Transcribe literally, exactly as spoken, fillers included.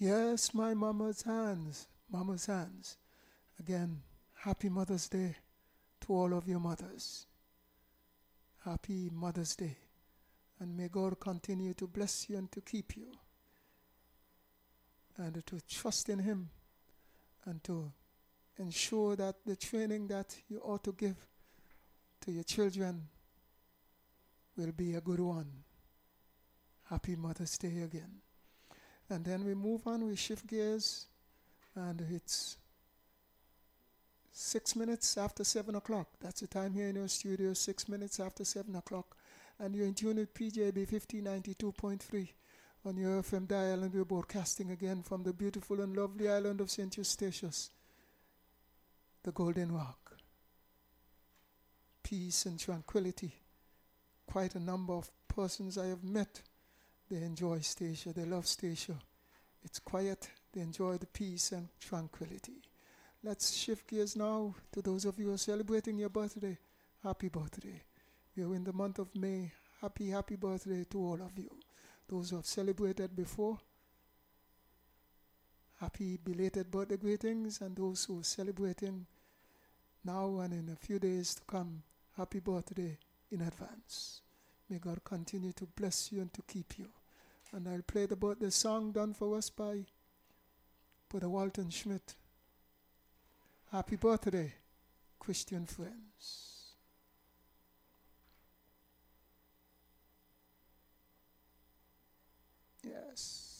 Yes, my mama's hands, mama's hands. Again, happy Mother's Day to all of your mothers. Happy Mother's Day. And may God continue to bless you and to keep you. And to trust in Him. And to ensure that the training that you ought to give to your children will be a good one. Happy Mother's Day again. And then we move on, we shift gears, and it's six minutes after seven o'clock. That's the time here in our studio, six minutes after seven o'clock. And you're in tune with P J B fifteen ninety-two point three on your F M dial, and we're broadcasting again from the beautiful and lovely island of Saint Eustatius, the Golden Rock. Peace and tranquility. Quite a number of persons I have met, they enjoy Statia, they love Statia. It's quiet, they enjoy the peace and tranquility. Let's shift gears now to those of you who are celebrating your birthday. Happy birthday. You're in the month of May. Happy, happy birthday to all of you. Those who have celebrated before, happy belated birthday greetings. And those who are celebrating now and in a few days to come, happy birthday in advance. May God continue to bless you and to keep you. And I'll play the birthday song done for us by Brother Walton Schmidt. Happy birthday, Christian friends. Yes.